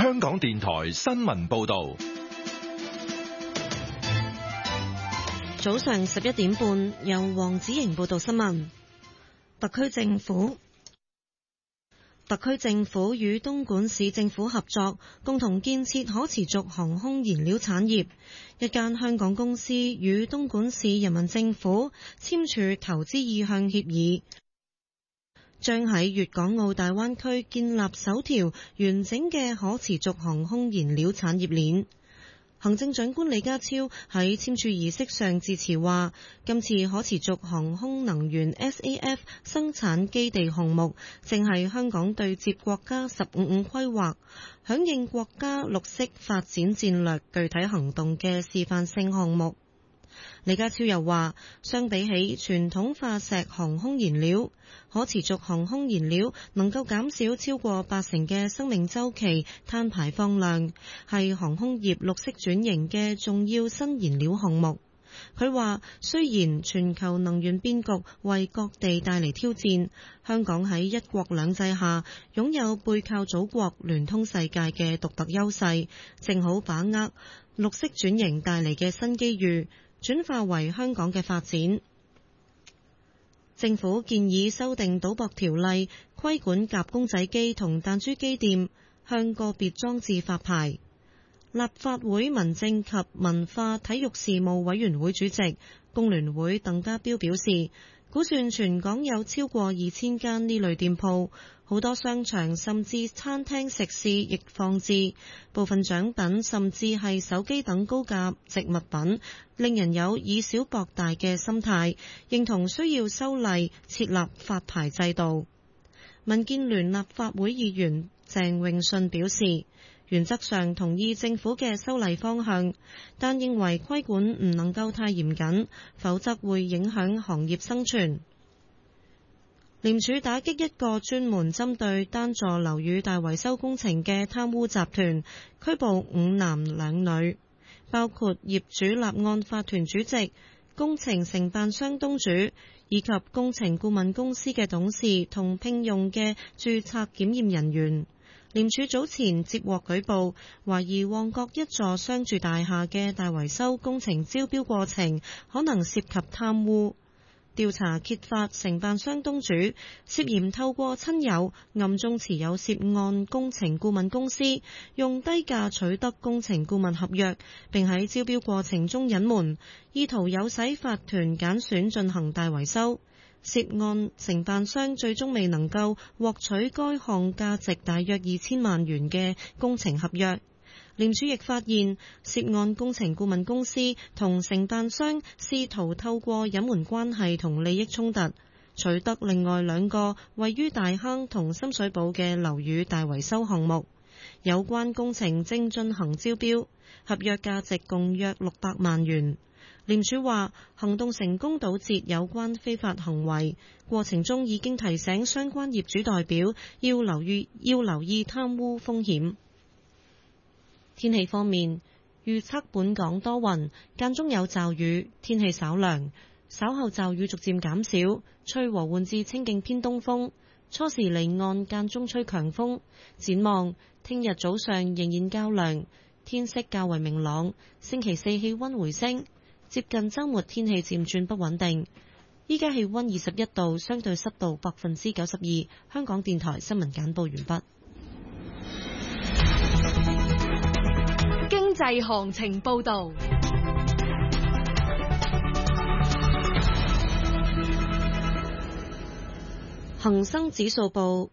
香港電台新聞報道。 早上11點半，由黃子瑩報道新聞。特區政府與東莞市政府合作，共同建設可持續航空燃料產業。一間香港公司與東莞市人民政府簽署投資意向協議，將喺粵港澳大灣區建立首條完整嘅可持續航空燃料產業鏈。行政長官李家超喺簽署儀式上致辭話，今次可持續航空能源 SAF 生產基地項目正係香港對接國家15+5規劃，響應國家綠色發展戰略具體行動嘅示範性項目。李家超又話，相比起傳統化石航空燃料，可持續航空燃料能夠減少超過80%嘅生命週期碳排放量，係航空業綠色轉型嘅重要新燃料項目。佢話，雖然全球能源變局為各地帶嚟挑戰，香港喺一國兩制下擁有背靠祖國聯通世界嘅獨特優勢，正好把握綠色轉型帶嚟嘅新機遇，轉化為香港嘅發展。政府建議修訂賭博條例，規管夾公仔機同彈珠機店，向個別裝置發牌。立法會民政及文化體育事務委員會主席工聯會鄧家彪表示，估算全港有超過2000間呢類店鋪，好多商場甚至餐廳食肆亦放置，部分獎品甚至係手機等高價值物品，令人有以小博大嘅心態，認同需要修例設立發牌制度。民建聯立法會議員鄭泳舜表示，原則上同意政府嘅修例方向，但認為規管唔能夠太嚴謹，否則會影響行業生存。廉署打擊一個專門針對單座樓宇大維修工程嘅貪污集團，拘捕5男2女，包括業主立案法團主席、工程承辦商東主以及工程顧問公司嘅董事同聘用嘅註冊檢驗人員。廉署早前接獲舉報，懷疑旺角一座商住大廈嘅大維修工程招標過程可能涉及貪污。調查揭發承辦商東主涉嫌透過親友暗中持有涉案工程顧問公司，用低價取得工程顧問合約，並喺招標過程中隱瞞，意圖誘使法團揀選進行大維修。涉案承辦商最終未能夠獲取該項價值大約2000萬元嘅工程合約。廉署亦發現，涉案工程顧問公司同承辦商試圖透過隱瞞關係同利益衝突，取得另外2個位於大坑同深水埗嘅樓宇大維修項目。有關工程正進行招標，合約價值共約600萬元。廉署話，行動成功堵截有關非法行為，過程中已經提醒相關業主代表要留意貪污風險。天氣方面，預測本港多雲，間中有驟雨，天氣稍涼，稍後驟雨逐漸減少，吹和緩至清勁偏東風，初時離岸間中吹強風。展望聽日早上仍然較涼，天色較為明朗，星期4氣溫回升，接近週末天氣漸轉不穩定。依家氣溫21度，相對濕度92%。香港電台新聞簡報完畢。 經濟行情報道。 恒生指數報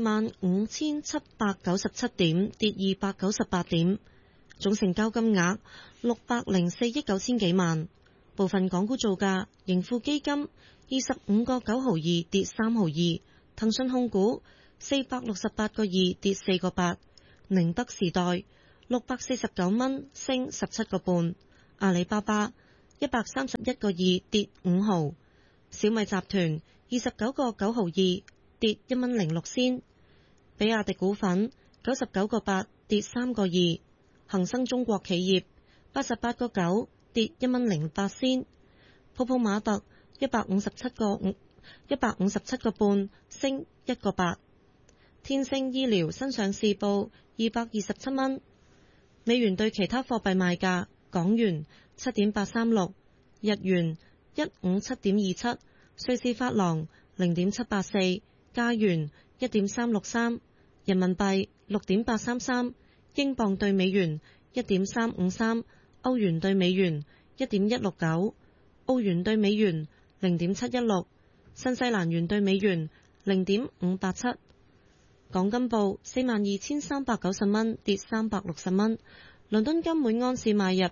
25,797點，跌298點，總成交金額604億9千幾萬。部分港股造價：盈富基金25個9毫2跌3毫2，騰訊控股468個2跌4個8，寧德時代649蚊升17個半，阿里巴巴131個2跌5毫，小米集團29個9毫2跌1蚊06仙，比亞迪股份99個8跌3個2，恒生中國企業88個9跌1蚊08仙，泡泡瑪特157個半升1個8， 天星醫療新上市報227蚊。美元對其他貨幣賣價：港元7.836，日元157.27，瑞士法郎0.784，加元1.363，人民幣6.833，英鎊對美元1.353，歐元對美元1.169，澳元對美元0.716，新西蘭元對美元0.587。港金報42,390蚊，跌360蚊。倫敦金每安士買入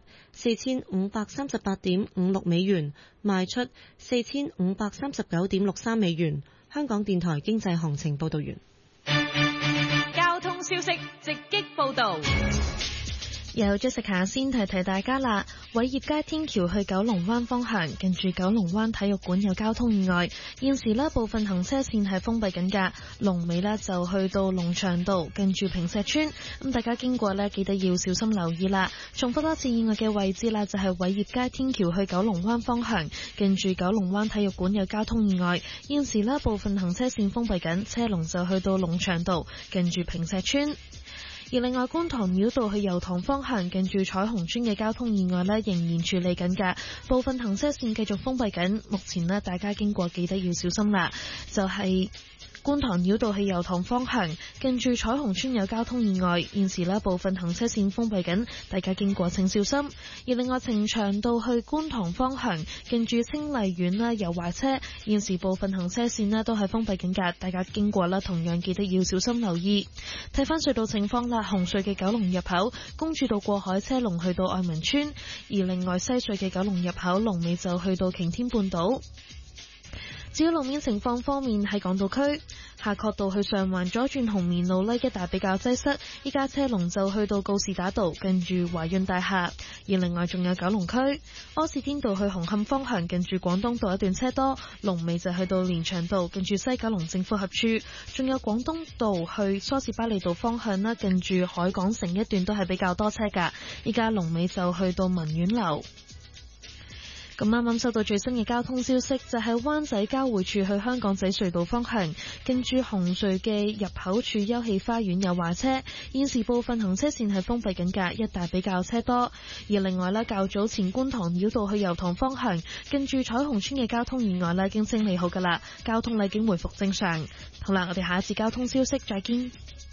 4538.56美元，賣出4539.63美元。香港電台經濟行情報道完。 交通消息直擊報道。 由 Jessica 先提提大家啦，偉業街天橋去九龍灣方向，近住九龍灣體育館有交通意外，現時呢部分行車線係封閉緊㗎，龍尾呢就去到龍翔道，近住坪石邨，咁大家經過呢記得要小心留意啦。重複多次意外嘅位置啦，就係偉業街天橋去九龍灣方向，近住九龍灣體育館有交通意外，現時呢部分行車線封閉緊，車龍就去到龍翔道，近住坪石邨。而另外，觀塘繞道去油塘方向，近住彩虹村嘅交通意外呢仍然處理緊㗎，部分行車線繼續封閉緊。目前呢，大家經過記得要小心啦。就係觀塘繞道去油塘方向，近住彩虹村有交通意外，現時呢部分行車線封閉緊，大家經過請小心。而另外，呈祥道去觀塘方向，近住清麗苑啦有壞車，現時部分行車線呢都係封閉緊㗎，大家經過啦同樣記得要小心留意。睇翻隧道情況啦，紅隧嘅九龍入口公主道過海車龍去到愛民村，而另外西隧嘅九龍入口龍尾就去到擎天半島。至於路面情況方面，喺港島區夏慤道去上環左轉紅棉路呢一帶比較擠塞，依家車龍就去到告士打道，近住華潤大廈。而另外仲有九龍區柯士甸道去紅磡方向，近住廣東道一段車多，龍尾就去到連翔道，近住西九龍政府合署。仲有廣東道去梳士巴利道方向啦，近住海港城一段都係比較多車㗎，依家龍尾就去到文苑樓。咁啱啱收到最新嘅交通消息，就係灣仔交匯處去香港仔隧道方向，近住紅隧嘅入口處休憩花園有壞車，現時部分行車線係封閉緊㗎，一帶比較車多。而另外呢，較早前觀塘繞道去油塘方向，近住彩虹村嘅交通意外呢已經清理好㗎啦，交通已經回復正常。好啦，我哋下一次交通消息再見。